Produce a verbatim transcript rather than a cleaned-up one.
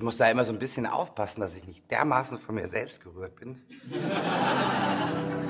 Ich muss da immer so ein bisschen aufpassen, dass ich nicht dermaßen von mir selbst gerührt bin.